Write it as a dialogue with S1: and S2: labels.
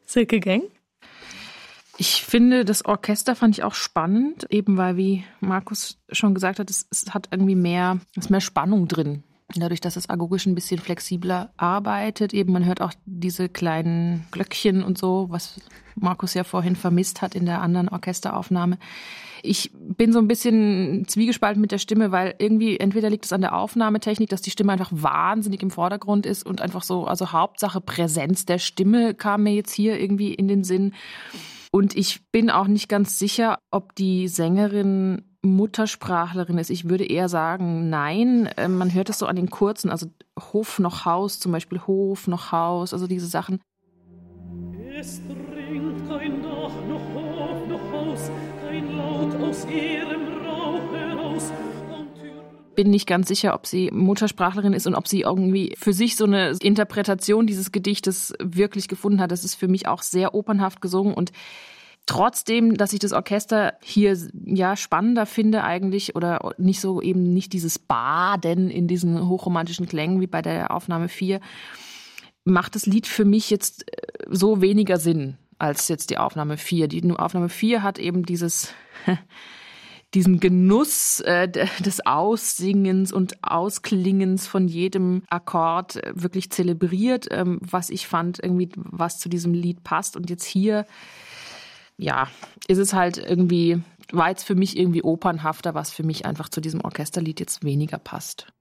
S1: Silke Geng? Ich finde, das Orchester fand ich auch spannend, eben weil, wie Markus schon gesagt hat, es hat irgendwie mehr Spannung drin. Dadurch, dass es agogisch ein bisschen flexibler arbeitet, eben man hört auch diese kleinen Glöckchen und so, was Markus ja vorhin vermisst hat in der anderen Orchesteraufnahme. Ich bin so ein bisschen zwiegespalten mit der Stimme, weil irgendwie entweder liegt es an der Aufnahmetechnik, dass die Stimme einfach wahnsinnig im Vordergrund ist und einfach so, also Hauptsache Präsenz der Stimme kam mir jetzt hier irgendwie in den Sinn. Und ich bin auch nicht ganz sicher, ob die Sängerin Muttersprachlerin ist. Ich würde eher sagen, nein. Man hört es so an den kurzen, also Hof noch Haus, zum Beispiel Hof noch Haus, also diese Sachen.
S2: Es dringt kein Dach noch Hof noch Haus, kein Laut aus ihrem Rauch heraus. Bin nicht ganz sicher, ob sie Muttersprachlerin ist und ob sie irgendwie für sich so eine Interpretation dieses Gedichtes wirklich gefunden hat. Das ist für mich auch sehr opernhaft gesungen und trotzdem, dass ich das Orchester hier ja spannender finde eigentlich oder nicht so eben nicht dieses Baden in diesen hochromantischen Klängen wie bei der Aufnahme 4, macht das Lied für mich jetzt so weniger Sinn als jetzt die Aufnahme 4. Die Aufnahme 4 hat eben diesen Genuss des Aussingens und Ausklingens von jedem Akkord wirklich zelebriert, was ich fand, irgendwie was zu diesem Lied passt. Und jetzt hier, ja, ist es halt irgendwie, war jetzt für mich irgendwie opernhafter, was für mich einfach zu diesem Orchesterlied jetzt weniger passt.